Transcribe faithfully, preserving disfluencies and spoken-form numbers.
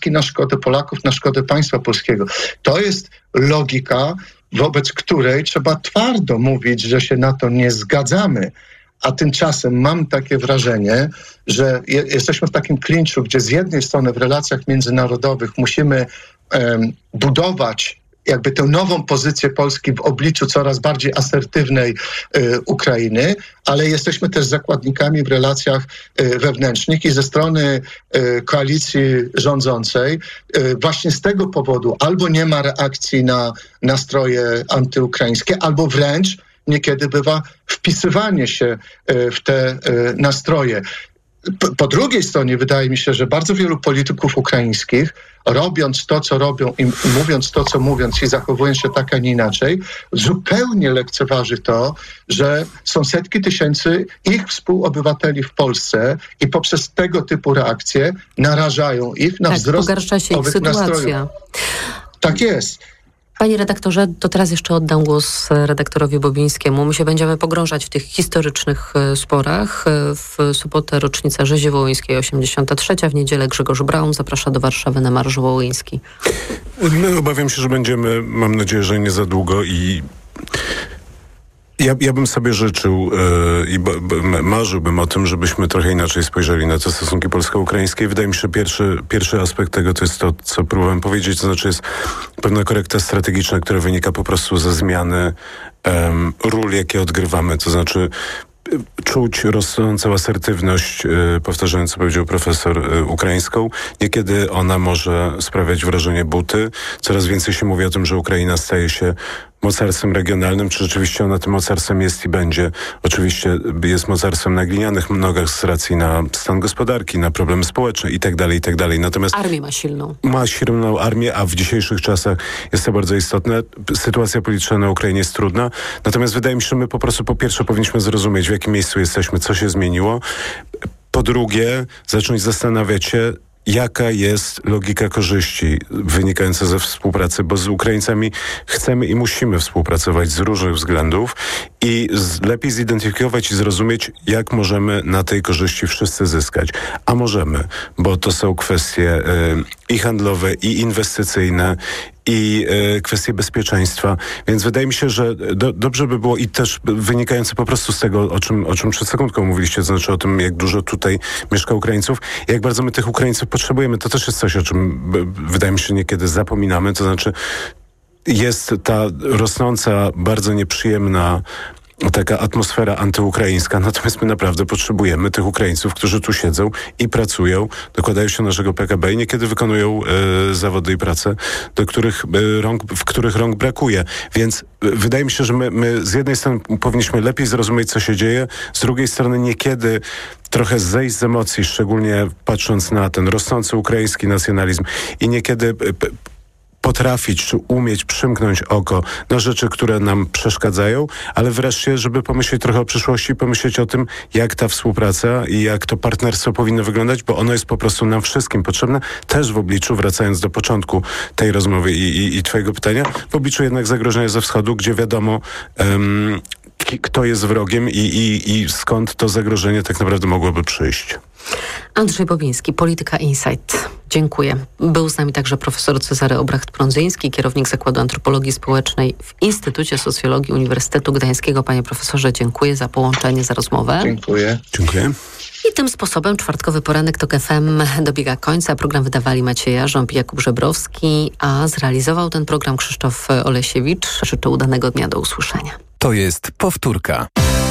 na szkodę Polaków, na szkodę państwa polskiego. To jest logika, wobec której trzeba twardo mówić, że się na to nie zgadzamy. A tymczasem mam takie wrażenie, że je, jesteśmy w takim klinczu, gdzie z jednej strony w relacjach międzynarodowych musimy um, budować jakby tę nową pozycję Polski w obliczu coraz bardziej asertywnej y, Ukrainy, ale jesteśmy też zakładnikami w relacjach y, wewnętrznych i ze strony y, koalicji rządzącej y, właśnie z tego powodu albo nie ma reakcji na nastroje antyukraińskie, albo wręcz niekiedy bywa wpisywanie się y, w te y, nastroje. Po drugiej stronie wydaje mi się, że bardzo wielu polityków ukraińskich, robiąc to, co robią i mówiąc to, co mówiąc i zachowując się tak, a nie inaczej, zupełnie lekceważy to, że są setki tysięcy ich współobywateli w Polsce i poprzez tego typu reakcje narażają ich na tak, wzrost pogarsza się ich sytuacja. nastrojów. Tak jest. Panie redaktorze, to teraz jeszcze oddam głos redaktorowi Bobińskiemu. My się będziemy pogrążać w tych historycznych sporach. W sobotę rocznica rzezi wołyńskiej, osiemdziesiąta trzecia. W niedzielę Grzegorz Braun zaprasza do Warszawy na Marsz Wołyński. No, obawiam się, że będziemy, mam nadzieję, że nie za długo i Ja, ja bym sobie życzył yy, i b, b, marzyłbym o tym, żebyśmy trochę inaczej spojrzeli na te stosunki polsko-ukraińskie. Wydaje mi się, że pierwszy, pierwszy aspekt tego to jest to, co próbowałem powiedzieć, to znaczy jest pewna korekta strategiczna, która wynika po prostu ze zmiany um, ról, jakie odgrywamy. To znaczy czuć rosnącą asertywność, yy, powtarzając, co powiedział profesor, yy, ukraińską. Niekiedy ona może sprawiać wrażenie buty. Coraz więcej się mówi o tym, że Ukraina staje się mocarstwem regionalnym. Czy rzeczywiście ona tym mocarstwem jest i będzie? Oczywiście jest mocarstwem na glinianych nogach z racji na stan gospodarki, na problemy społeczne i tak dalej, i tak dalej. Natomiast armię ma silną. Ma silną armię, a w dzisiejszych czasach jest to bardzo istotne. Sytuacja polityczna na Ukrainie jest trudna. Natomiast wydaje mi się, że my po prostu po pierwsze powinniśmy zrozumieć, w jakim miejscu jesteśmy, co się zmieniło. Po drugie, zacząć zastanawiać się, jaka jest logika korzyści wynikająca ze współpracy, bo z Ukraińcami chcemy i musimy współpracować z różnych względów i z, lepiej zidentyfikować i zrozumieć, jak możemy na tej korzyści wszyscy zyskać. A możemy, bo to są kwestie y, i handlowe, i inwestycyjne, i y, kwestie bezpieczeństwa. Więc wydaje mi się, że do, dobrze by było i też wynikające po prostu z tego, o czym, o czym przed sekundką mówiliście, to znaczy o tym, jak dużo tutaj mieszka Ukraińców, jak bardzo my tych Ukraińców potrzebujemy. To też jest coś, o czym wydaje mi się niekiedy zapominamy. To znaczy jest ta rosnąca, bardzo nieprzyjemna taka atmosfera antyukraińska, natomiast my naprawdę potrzebujemy tych Ukraińców, którzy tu siedzą i pracują, dokładają się do naszego P K B i niekiedy wykonują e, zawody i prace, do których, e, rąk, w których rąk brakuje. Więc e, wydaje mi się, że my, my z jednej strony powinniśmy lepiej zrozumieć, co się dzieje, z drugiej strony niekiedy trochę zejść z emocji, szczególnie patrząc na ten rosnący ukraiński nacjonalizm i niekiedy e, potrafić czy umieć przymknąć oko na rzeczy, które nam przeszkadzają, ale wreszcie, żeby pomyśleć trochę o przyszłości, pomyśleć o tym, jak ta współpraca i jak to partnerstwo powinno wyglądać, bo ono jest po prostu nam wszystkim potrzebne, też w obliczu, wracając do początku tej rozmowy i, i, i twojego pytania, w obliczu jednak zagrożenia ze wschodu, gdzie wiadomo, um, kto jest wrogiem i, i, i skąd to zagrożenie tak naprawdę mogłoby przyjść. Andrzej Bobiński, Polityka Insight. Dziękuję. Był z nami także profesor Cezary Obracht-Prądzyński, kierownik Zakładu Antropologii Społecznej w Instytucie Socjologii Uniwersytetu Gdańskiego. Panie profesorze, dziękuję za połączenie, za rozmowę. Dziękuję. Dziękuję. I tym sposobem czwartkowy poranek TOK F M dobiega końca. Program wydawali Maciej Jarząb i Jakub Żebrowski, a zrealizował ten program Krzysztof Olesiewicz. Życzę udanego dnia, do usłyszenia. To jest powtórka.